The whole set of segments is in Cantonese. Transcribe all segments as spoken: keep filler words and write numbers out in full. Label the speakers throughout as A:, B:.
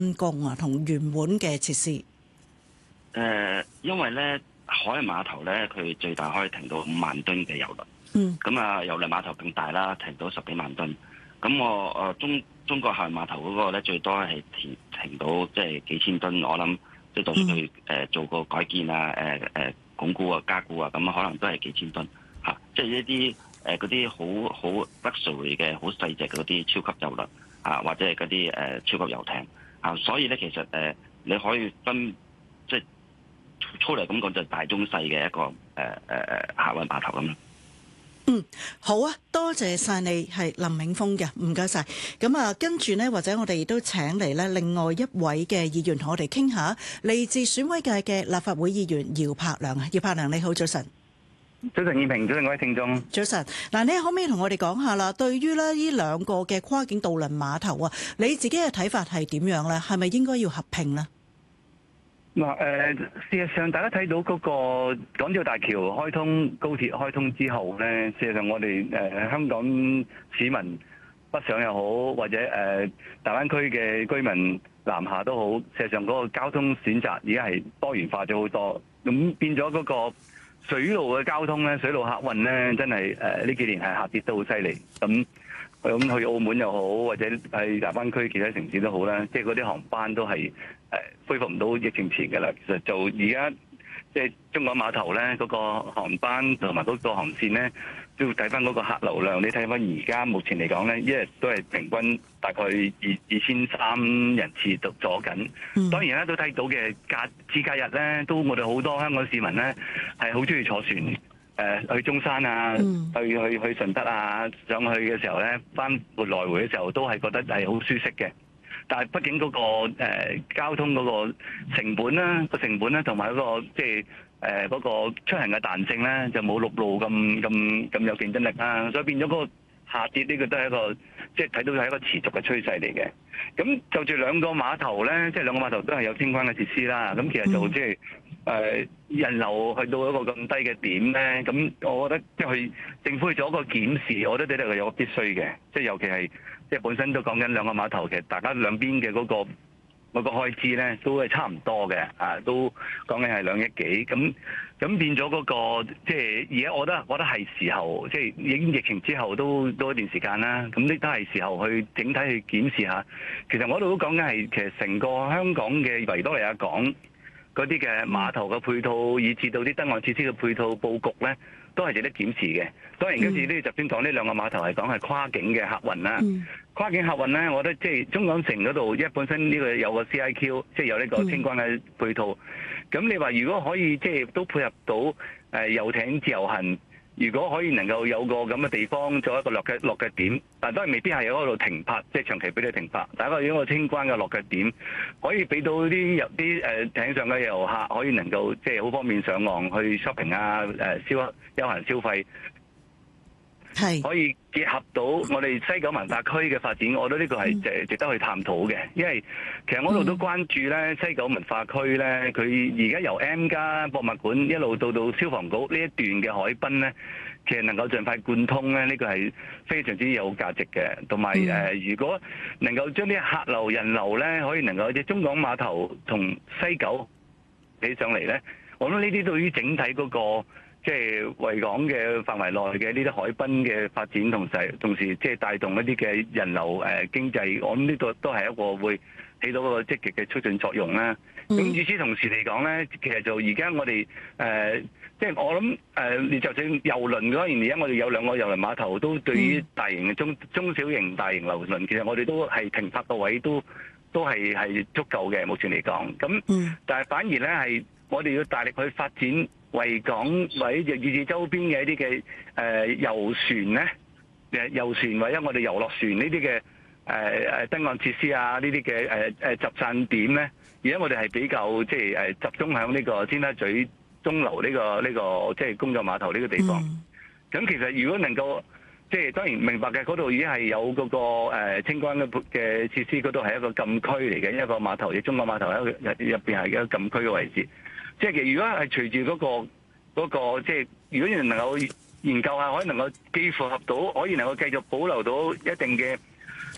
A: 工啊，同原本嘅設施？誒、
B: 呃，因為咧海運碼頭咧，佢最大可以停到五萬噸嘅油輪。
A: 嗯。
B: 咁啊，郵輪碼頭更大啦，停到十幾萬噸。咁我誒、呃、中中國客運碼頭嗰個咧，最多係停停到即係幾千噸。我諗即係就算佢誒做個改建啊、誒誒鞏固啊、加固啊，咁可能都係幾千噸嚇。即係一啲誒嗰啲好好 luxury 嘅、好細隻嗰啲超級郵輪啊，或者係嗰啲誒超級遊艇啊。所以咧，其實誒、呃、你可以分即係粗嚟咁講，就大中細嘅一個誒誒誒客運碼頭咁咯。
A: 嗯，好啊，多謝晒你，係林永豐嘅，唔該晒。咁啊，跟住呢，或者我哋亦都請嚟呢另外一位嘅議員同我哋傾下，嚟自選委界嘅立法會議員姚柏良啊，姚柏良你好，早晨。
C: 早晨，燕平，早晨各位聽眾。
A: 早晨，嗱，你可唔可以同我哋講下啦？對於咧呢兩個嘅跨境渡輪碼頭啊，你自己嘅睇法係點樣呢？係咪應該要合併呢？
C: 嗱，誒，事實上大家睇到嗰個港珠澳大橋開通、高鐵開通之後咧，事實上我哋誒、呃、香港市民北上又好，或者誒、呃、大灣區嘅居民南下都好，事實上嗰個交通選擇已經係多元化咗好多，咁變咗嗰個水路嘅交通咧，水路客運咧，真係誒呢幾年係下跌得好犀利，咁。咁去澳門又好，或者喺大灣區其他城市都好啦，即係嗰啲航班都係誒恢復唔到疫情前嘅啦。其實就而家即係中港碼頭咧，嗰個航班同埋嗰個航線咧，都要睇翻嗰個客流量。你睇翻而家目前嚟講咧，一日都係平均大概二二千三人次度坐緊。當然啦，都睇到嘅假節假日咧，都我哋好多香港市民咧係好中意坐船。誒去中山啊，嗯、去去去順德啊，上去嘅時候咧，翻回來回嘅時候都係覺得係好舒適嘅。但係畢竟嗰、嗰個、呃、交通嗰個成本啦，個成本咧同埋嗰個即係誒嗰個出行嘅彈性咧，就冇陸路咁咁咁有競爭力啦。所以變咗嗰個下跌呢個都係一個即係睇到係一個持續嘅趨勢嚟嘅。咁就住兩個碼頭咧，即係兩個碼頭都係有清關嘅設施啦。咁其實就即係。誒人流去到一個咁低嘅點咧，咁我覺得即係去政府去做一個檢視，我覺得呢度有個必須嘅，即係尤其係即係本身都講緊兩個碼頭，其實大家兩邊嘅嗰個嗰個開支咧都係差唔多嘅，啊都講緊係兩億幾，咁咁變咗嗰個即係而家我覺得我覺得係時候，即係已經疫情之後都多一段時間啦，咁呢都係時候去整體去檢視下。其實我度都講緊係其實成個香港嘅維多利亞港。嗰啲嘅碼頭嘅配套，以至到啲登岸設施嘅配套佈局咧，都係值得檢視嘅。當然，今次呢就先講呢兩個碼頭係講係跨境嘅客運啦。嗯、跨境客運咧，我覺得即係中港城嗰度，因為本身呢個有個 C I Q，即係有呢個清關嘅配套。咁、嗯、你話如果可以即係都配合到誒遊艇自由行。如果可以能夠有個咁嘅地方做一個落腳落腳點，但當然未必係喺嗰度停泊，即係長期俾你停泊。但係一個清關嘅落腳點，可以俾到啲入啲誒艇上嘅遊客可以能夠即係好方便上岸去 shopping 啊，誒消休閒消費。係可以結合到我哋西九文化區嘅發展，我覺得呢個係誒值得去探討嘅。因為其實我度都關注咧西九文化區咧，佢而家由 M+ 博物館一路到到消防局呢一段嘅海濱咧，其實能夠盡快貫通咧，呢個係非常之有價值嘅。同埋誒，如果能夠將啲客流人流咧，可以能夠喺中港碼頭同西九起上嚟咧，我諗呢啲對於整體嗰個。即係維港嘅範圍內嘅呢啲海濱嘅發展，同時同時即係帶動一啲嘅人流誒經濟，我諗呢個都係一個會起到一個積極嘅促進作用啦。咁與此同時嚟講咧，其實就而家我哋誒即係我諗誒，你就算郵輪嗰邊，而家我哋有兩個郵輪碼頭，都對於大型嘅中中小型大型郵輪，其實我哋都係停泊個位都都係係足夠嘅。目前嚟講，咁但係反而咧係我哋要大力去發展。維港或者以至周邊嘅一啲嘅誒遊船咧，誒遊船或者我哋遊樂船呢啲嘅誒誒登岸設施啊，呢啲嘅誒誒集散點咧，而家我哋係比較即係誒集中喺呢個尖沙咀鐘樓呢個呢個即係工作碼頭呢個地方。咁、嗯、其實如果能夠即係當然明白嘅，嗰度已經係有嗰個誒清關嘅嘅設施，嗰度係一個禁區嚟嘅，一個碼頭，亦中國碼頭喺入入邊係一個禁區嘅位置。即係其實如果係隨住嗰個嗰個即係，如果能夠研究下，可以能夠既符合到，可以能夠繼續保留到一定嘅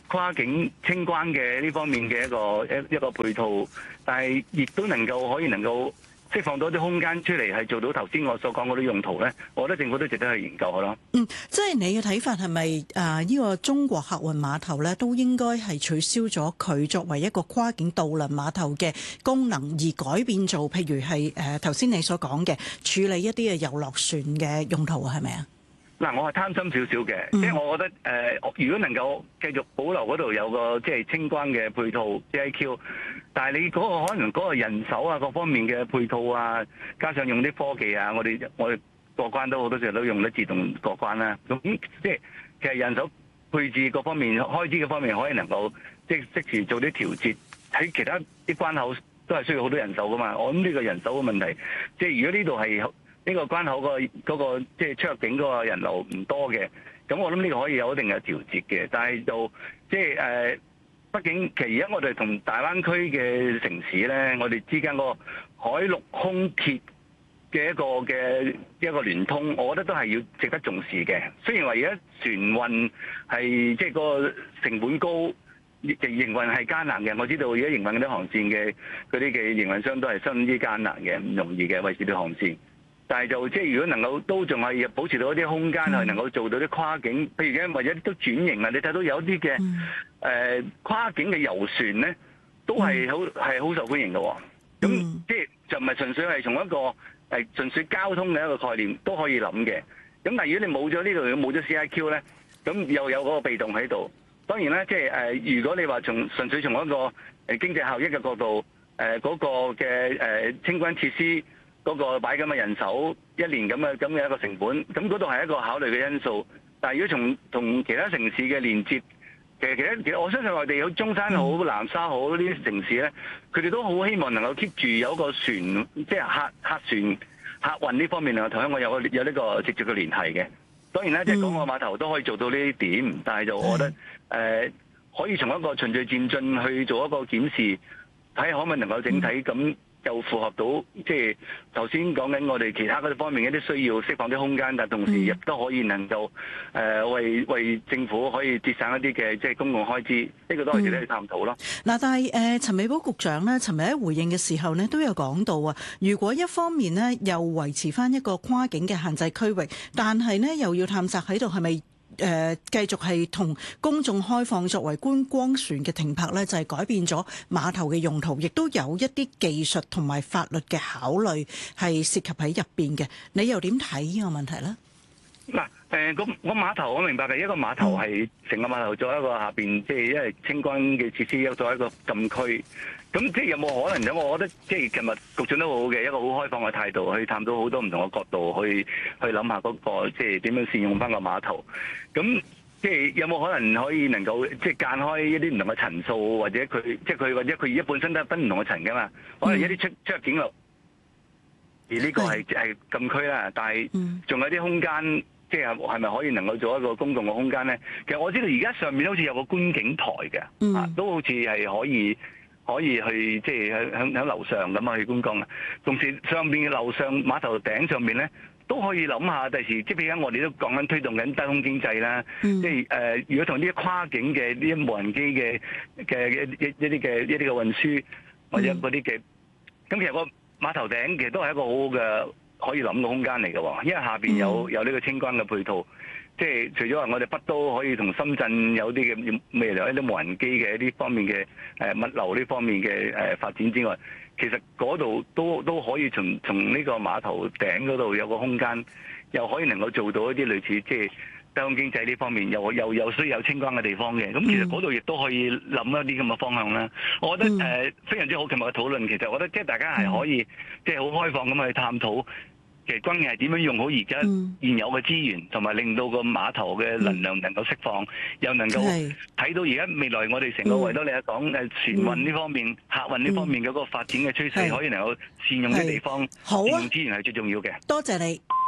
C: 跨境清關嘅呢方面嘅一個一一個配套，但係亦都能夠可以能夠釋放到啲空間出嚟，係做到頭先我所講嗰啲用途咧，我覺得政府都值得去研究下咯。
A: 嗯，即係你嘅睇法係咪誒呢個中國客運碼頭咧都應該係取消咗佢作為一個跨境渡輪碼頭嘅功能，而改變做譬如係誒頭先你所講嘅處理一啲嘅遊樂船嘅用途啊？係咪啊？
C: 嗱，我係貪心少少嘅，即係我覺得誒、呃，如果能夠繼續保留嗰度有個即係清關嘅配套 J I Q， 但係你嗰個可能嗰個人手啊各方面嘅配套啊，加上用啲科技啊，我哋我哋過關都好多時候都用得自動過關啦。咁即係其實人手配置各方面開支嘅方面，可以能夠即係即時做啲調節。喺其他啲關口都係需要好多人手噶嘛。我諗呢個人手嘅問題，即係如果呢度係呢個關口個嗰個即係出入境嗰個人流唔多嘅，咁我諗呢個可以有一定嘅調節嘅。但係就即係誒，畢竟其實而家我哋同大灣區嘅城市咧，我哋之間個海陸空鐵嘅一個嘅一個聯通，我覺得都係要值得重視嘅。雖然話而家船運係即係個成本高，營營運係艱難嘅。我知道而家營運嗰啲航線嘅嗰啲嘅營運商都係相當之艱難嘅，唔容易嘅維持啲航線。但係就即係如果能夠都仲係保持到一啲空間，係、嗯、能夠做到啲跨境，譬如嘅或者都轉型啊，你睇到有啲嘅誒跨境嘅遊船咧，都係好係好受歡迎嘅。咁、嗯、即係就唔係純粹係從一個誒純粹交通嘅一個概念都可以諗嘅。咁但係如果你冇咗呢度，冇咗 C I Q 咧，咁又有嗰個被動喺度。當然啦，即係誒如果你話從純粹從一個誒經濟效益嘅角度，誒、呃、嗰、那個嘅誒清關設施。嗰個擺咁嘅人手一年咁嘅咁嘅一個成本，咁嗰度係一個考慮嘅因素。但係如果從同其他城市嘅連接，其實其實其實我相信內地有中山好、南沙好呢啲城市咧，佢哋都好希望能夠 keep 住有個船，即係客客船客運呢方面能夠同香港有個有呢個直接嘅聯繫嘅。當然啦，即係港澳碼頭都可以做到呢啲點，但係就我覺得誒、呃、可以從一個循序漸進去做一個檢視，睇下可唔可以能夠整體咁。又符合到即係頭先講緊我哋其他嗰啲方面一啲需要釋放啲空間，但同時亦都可以能夠誒、呃、為為政府可以節省一啲嘅即係公共開支，呢、這個都係值得去探討咯。嗱、嗯，但係誒陳美寶局長咧，尋日喺回應嘅時候呢，都有講到啊，如果一方面呢又維持翻一個跨境嘅限制區域，但係呢又要探索喺度係咪？誒、呃、繼續係同公眾開放作為觀光船嘅停泊呢，就係、是、改變咗碼頭嘅用途，亦都有一啲技術同埋法律嘅考慮係涉及喺入邊嘅。你又點睇呢個問題呢？嗱、呃，誒個個碼頭我明白嘅，一個碼頭係成個碼頭做一個下邊，即係因為清關嘅設施，作為一個禁區。咁即係有冇可能咧？我覺得即係琴日局長都好好嘅，一個好開放嘅態度去探討好多唔同嘅角度，去去諗下嗰個即係點樣善用翻個碼頭。咁即係有冇可能可以能夠即係間開一啲唔同嘅層數，或者佢即係佢或者佢而家本身都係分唔同嘅層噶嘛？可能一啲出出入境路，而呢個係係禁區啦，但係仲有啲空間。即係係咪可以能夠做一個公共嘅空間咧？其實我知道而家上面好似有個觀景台嘅，嗯、啊，都好似係可以可以去即係喺喺樓上咁去觀光嘅。同時上邊嘅樓上碼頭頂上面咧，都可以諗下第時，即係而家我哋都講緊推動緊低空經濟啦。嗯、即係誒、呃，如果同呢啲跨境嘅呢啲無人機嘅嘅一一啲嘅一啲嘅運輸或者嗰啲嘅，咁、嗯、其實個碼頭頂其實都係一個好好嘅。可以諗個空間嚟嘅，因為下邊有有呢個清關嘅配套，即係除咗話我哋北都可以同深圳有啲嘅未來一啲無人機嘅一啲方面嘅誒物流呢方面嘅誒發展之外，其實嗰度都都可以從從呢個碼頭頂嗰度有個空間，又可以能夠做到一啲類似即係低空經濟呢方面，又又又需要有清關嘅地方嘅，咁其實嗰度亦都可以諗一啲咁嘅方向啦。我覺得誒、呃、非常之好，琴日嘅討論其實我覺得即係大家係可以即係好開放咁去探討。其實關鍵係點樣用好而家現有嘅資源，同埋、嗯、令到個碼頭嘅能量能夠釋放，嗯、又能夠睇到而家未來我哋成個維多利亞港誒船運呢方面、嗯、客運呢方面嘅嗰個發展嘅趨勢，嗯、可以能夠善用啲地方，善用資源係最重要嘅。多謝你。